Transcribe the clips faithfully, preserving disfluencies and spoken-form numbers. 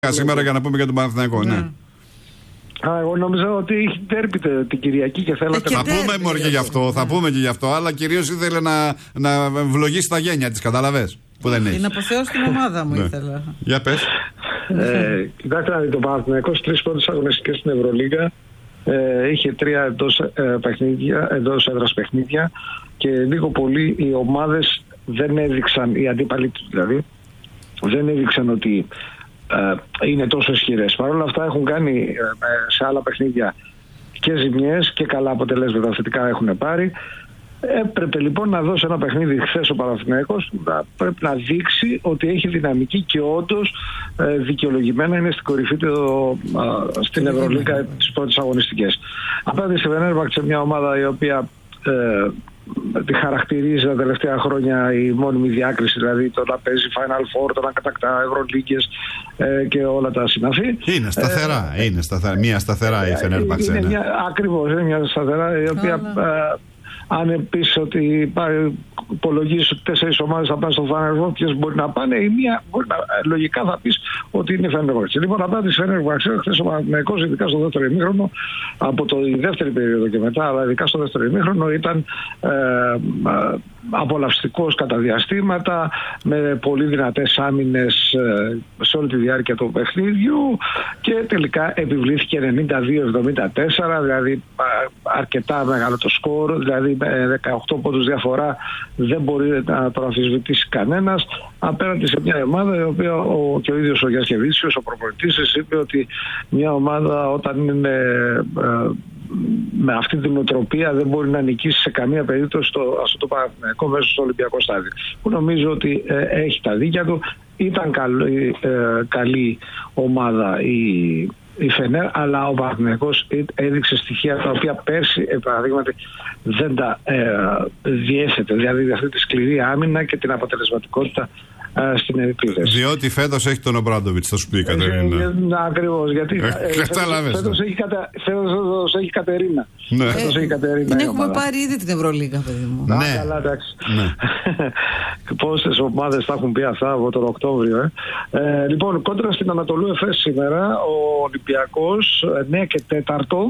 Σήμερα για να πούμε για τον Παναθηναϊκό, ναι. Α, εγώ νόμιζα ότι έχει τέρπιτε την Κυριακή και θέλατε ε, να... Θα πούμε μωρέ και γι' αυτό, θα πούμε και γι' αυτό, αλλά κυρίως ήθελε να, να βλογίσει τα γένια της, καταλαβες, που δεν έχει. Να αποθεώσει την ομάδα μου ήθελα. Για πες. Ε, κοιτάξτε να δείτε, το Παναθηναϊκό στις τρεις πρώτες αγωνιστικές στην Ευρωλίγκα ε, είχε τρία εντός, ε, παιχνίδια, εντός έδρας παιχνίδια και λίγο πολύ οι ομάδες δεν έδειξαν, οι αντίπαλοι του δηλαδή, δεν έδειξαν ότι ε, είναι τόσο ισχυρές. Παρ' όλα αυτά έχουν κάνει ε, σε άλλα παιχνίδια και ζημιές και καλά αποτελέσματα θετικά έχουν πάρει. Έπρεπε λοιπόν να δώσει ένα παιχνίδι χθες ο Παναθηναϊκός, να πρέπει να δείξει ότι έχει δυναμική και όντως ε, δικαιολογημένα είναι στην κορυφή του ε, στην Ευρωλίγκα τις πρώτες αγωνιστικές. Απέναντι στη Φενέρμπαχτσε, μια ομάδα η οποία ε, τη χαρακτηρίζει τα τελευταία χρόνια η μόνιμη διάκριση, δηλαδή το να παίζει Final Four, το να κατακτά Ευρωλίγκες ε, και όλα τα συναφή. Είναι σταθερά, ε, είναι σταθερά, μια σταθερά η Φενέρμπαχτσε. Είναι μια, ακριβώς, είναι μια σταθερά η οποία... Ε, αν πεις ότι υπολογίζεις ότι τέσσερις ομάδες θα πάνε στο Final Four, ποιες μπορεί να πάνε, η μία μπορεί να, λογικά θα πεις ότι είναι η Φενέρμπαχτσε. Λοιπόν, απέναντι στη Φενέρμπαχτσε, χθες ο Παναθηναϊκός, ειδικά στο δεύτερο ημίχρονο, από το η δεύτερη περίοδο και μετά, αλλά ειδικά στο δεύτερο ημίχρονο, ήταν ε, ε, απολαυστικός κατά διαστήματα, με πολύ δυνατές άμυνες ε, σε όλη τη διάρκεια του παιχνίδιου και τελικά επιβλήθηκε ενενήντα δύο εβδομήντα τέσσερα, δηλαδή ε, αρκετά μεγάλο το σκορ, δηλαδή με δεκαοκτώ πόντους διαφορά δεν μπορεί να το αμφισβητήσει κανένας απέναντι σε μια ομάδα η οποία ο, και ο ίδιος ο Γιασκεβίτσιος, ο προπονητής, είπε ότι μια ομάδα όταν είναι ε, με αυτή την νοοτροπία δεν μπορεί να νικήσει σε καμία περίπτωση το, αυτό το Παναθηναϊκό μέσα στο Ολυμπιακό στάδιο. Που νομίζω ότι ε, έχει τα δίκια του. Ήταν καλή, ε, καλή ομάδα η, η Φενέρ, αλλά ο Παναθηναϊκός έδειξε στοιχεία τα οποία πέρσι, ε, παραδείγματι, δεν τα ε, διέθετε. Δηλαδή αυτή τη σκληρή άμυνα και την αποτελεσματικότητα στην επίθεση. Διότι φέτος έχει τον Ομπράντοβιτς, θα σου πει η Κατερίνα. Ε, ακριβώς, γιατί φέτος έχει, κατα... έχει Κατερίνα. Ναι. Φέτος έχει Κατερίνα. Την έχουμε πάρει ήδη την Ευρωλίγκα, παιδί μου. Ναι. Α, καλά, εντάξει. Ναι. Πόσες ομάδες θα έχουν πει αυτά από τον Οκτώβριο. Ε. Ε, λοιπόν, κόντρα στην Ανατολού Εφές σήμερα, ο Ολυμπιακός εννέα και τέταρτο,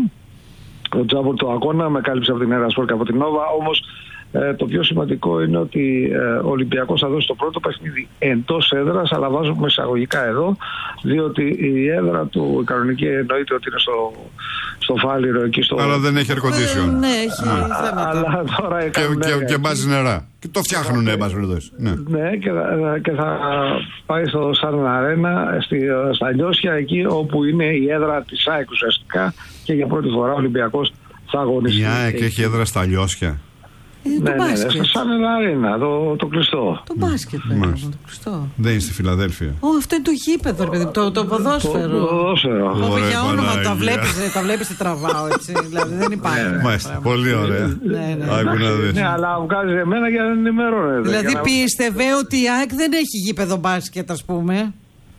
ο Τζάμπορ το αγώνα, με κάλυψε από την Έρα Σπορ και από την Νόβα, όμως Ε, το πιο σημαντικό είναι ότι ε, ο Ολυμπιακός θα δώσει το πρώτο παιχνίδι εντός έδρας, αλλά βάζουμε εισαγωγικά εδώ, διότι η έδρα του, η κανονική εννοείται ότι είναι στο, στο Φάληρο εκεί στο... Αλλά δεν έχει air condition. Ε, ναι, έχει θέματα. Αλλά τώρα και, και, και βάζει νερά. Και το φτιάχνουν, ε, ναι. Ναι, και, και θα πάει στο Σαν Αρένα, στη, στα Λιώσια, εκεί όπου είναι η έδρα της ΑΕΚ ουσιαστικά, και για πρώτη φορά ο Ολυμπιακός θα αγωνιστεί. Η ΑΕΚ έχει έδρα στα Λιώσια. Ε, ναι, το ναι, μπάσκετ. Ναι, σαν ένα, το, το κλειστό. Το μπάσκετ, παιδί, το κλειστό. Δεν είναι στη Φιλαδέλφια. Ω, αυτό είναι το γήπεδο, παιδί, το, το ποδόσφαιρο. Το ποδόσφαιρο. Όχι, για όνομα τα βλέπεις, τα βλέπεις, τραβάω, έτσι. Δηλαδή δεν υπάρχει. Μάλιστα, πολύ ωραία. Ναι, ναι. Ναι, αλλά βγάζει εμένα για να ενημερώνεται. Δηλαδή πίστευε ότι η ΑΕΚ δεν έχει γήπεδο μπάσκετ, ας πούμε.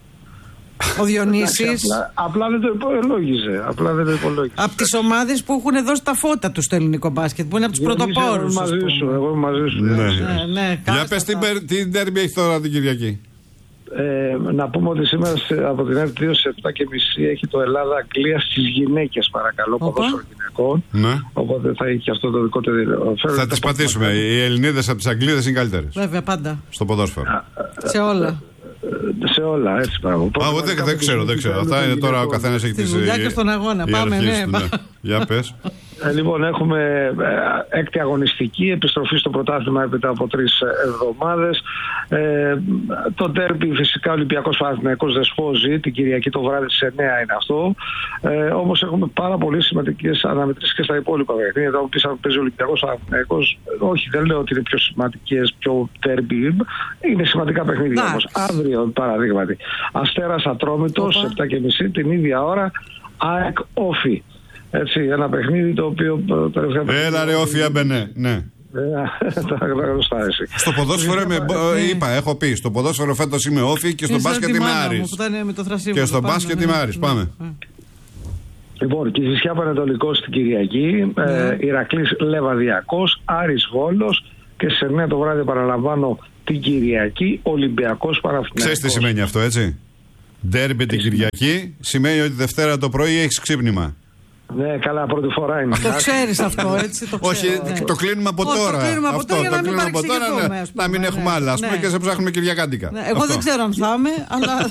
Ο Διονύσης. Απλά, απλά δεν το υπολόγιζε. Απλά δεν το υπολόγιζε. Από τις ομάδες που έχουν δώσει τα φώτα του στο ελληνικό μπάσκετ, που είναι από τους πρωτοπόρους. Εγώ μαζί σου. Εγώ μαζί σου. Ναι. Ναι, ναι, για πες τι, τι ντέρμπι έχει τώρα την Κυριακή. Ε, να πούμε ότι σήμερα από την ΕΡΤ δύο σε επτά και μισή έχει το Ελλάδα-Αγγλία στις γυναίκες, παρακαλώ, ποδόσφαιρο γυναικών. Ναι. Οπότε θα έχει και αυτό το δικό του ενδιαφέρον. Θα τις πατήσουμε. Οι Ελληνίδες από τις Αγγλίδες είναι καλύτερες. Βέβαια, πάντα. Στο ποδόσφαιρο. Σε όλα. Σε όλα, έτσι πράγμα. Α, εγώ δεν, δεν ξέρω, δεν ξέρω. Αυτά είναι τώρα ο καθένας έχει τις. Στη δουλειά και στον αγώνα. Πάμε, ναι. ναι. Για πες. Ε, λοιπόν, έχουμε ε, έκτη αγωνιστική, επιστροφή στο πρωτάθλημα έπειτα από τρεις εβδομάδες. Ε, το ντέρμπι φυσικά Ολυμπιακός Παναθηναϊκός δεσπόζει, την Κυριακή το βράδυ στις εννέα είναι αυτό. Ε, όμως έχουμε πάρα πολύ σημαντικές αναμετρήσεις και στα υπόλοιπα παιχνίδια. Όταν πήσαμε παίζει ο Ολυμπιακός Παναθηναϊκός, όχι, δεν λέω ότι είναι πιο σημαντικές, πιο ντέρμπι, είναι σημαντικά παιχνίδια όμως. Αύριο, παραδείγματι, Αστέρας Ατρόμητος, επτά και μισή την ίδια ώρα, ΑΕΚ Όφι. Έτσι, ένα παιχνίδι το οποίο... Έλα ρε Όφι, έμπαινε, ναι. Τα γνωστά εσύ. Στο ποδόσφαιρο είμαι, είπα, έχω πει, στο ποδόσφαιρο φέτος είμαι Όφι και στο μπάσκετ είμαι Άρης. Και στο μπάσκετ είμαι Άρης, πάμε. Λοιπόν, Κηφισιά Πανετολικός στην Κυριακή, Ηρακλής Λεβαδιακός, Άρης Βόλος και σε εννέα το βράδυ, παραλαμβάνω, την Κυριακή Ολυμπιακός Παναθηναϊκός. Ξέρεις τι σημαίνει αυτό, έτσι? Ντέρμπι την Κυριακή σημαίνει ότι Δευτέρα το πρωί έχεις ξύπνημα. Ναι, καλά, πρώτη φορά είναι. Το ξέρεις αυτό, έτσι. Το Όχι, ναι. το κλείνουμε από Όχι, τώρα. Το κλείνουμε από αυτό, τώρα για το να μην παρεξηγηθούμε. Ναι. Να μην έχουμε ναι. άλλα, ας πούμε, ναι. και σε ψάχνουμε Κυριακάτικα. Ναι. Εγώ δεν ξέρω αν θα είμαι, αλλά.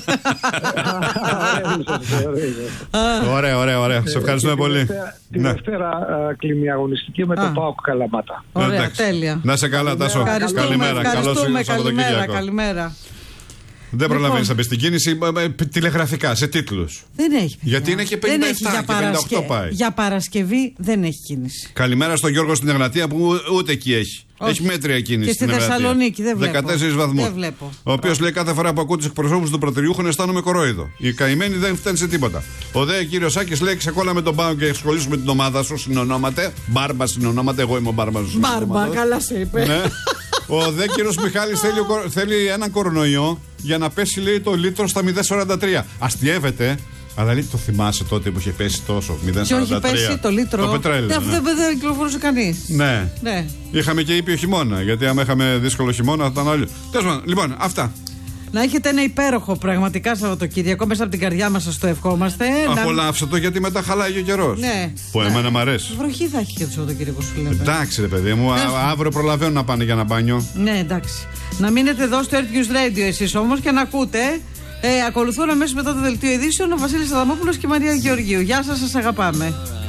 Ωραία, ωραία, ωραία. Σε ευχαριστούμε πολύ. Τη Δευτέρα κλείνει η αγωνιστική με το ΠΑΟΚ Καλαμάτα. Ωραία, τέλεια. Να σε καλά, Τάσο. Καλημέρα. Καλώς ήρθατε στο Σαββατοκύριακο. Καλημέρα. Δεν προλαβαίνεις να μπει στην κίνηση τηλεγραφικά, σε τίτλους. Δεν έχει. Γιατί είναι και πενήντα επτά και πενήντα οκτώ πάει. Για Παρασκευή δεν έχει κίνηση. Καλημέρα στον Γιώργο στην Εγνατία που ούτε εκεί έχει. Όχι. Έχει μέτρια κίνηση. Και στη Θεσσαλονίκη δεν βλέπω. δεκατέσσερις βαθμούς. Δεν βλέπω. Ο οποίος λέει κάθε φορά που ακούω τους εκπροσώπους του πρωτηριούχων αισθάνομαι κορόιδο. Οι καημένοι δεν φταίνουν σε τίποτα. Ο δε κύριος Σάκης λέει ξεκόλλα με τον Πάο και εξκολλήσουμε την ομάδα σου, συνονόματε. Μπάρμπα συνονόματε, εγώ είμαι ο Μπάρμπα σου. Μπάρμπα, καλά σε είπε. Ναι. Ο δε κύριος Μιχάλης θέλει, θέλει έναν κορονοϊό για να πέσει, λέει, το λίτρο στα μηδέν σαράντα τρία. Αστιεύεται, αλλά λέει, το θυμάσαι τότε που είχε πέσει τόσο, μηδέν σαράντα τρία. Και όχι πέσει το λίτρο. Το πετρέλαιο. Ναι, αυτό ναι. δεν κυκλοφορούσε κανείς. Ναι. ναι. Είχαμε και ήπιο χειμώνα, γιατί άμα είχαμε δύσκολο χειμώνα θα ήταν άλλο. Τέλος πάντων, λοιπόν, αυτά. Να έχετε ένα υπέροχο πραγματικά Σαββατοκύριακο. Μέσα από την καρδιά μας σας το ευχόμαστε. Απολαύστε το, γιατί μετά χαλάει ο καιρός. Ναι. Που ναι. εμένα μ' αρέσει. Βροχή θα έχει και το Σαββατοκύριακο, σου λέμε. Εντάξει, ρε παιδί μου, α, αύριο προλαβαίνουν να πάνε για ένα μπάνιο. Ναι, εντάξει. Να μείνετε εδώ στο Earth News Radio εσείς όμως και να ακούτε. Ε, ακολουθούν αμέσως μετά το δελτίο ειδήσεων ο Βασίλης Αδαμόπουλος και η Μαρία Γεωργίου. Γεια σας, σας αγαπάμε.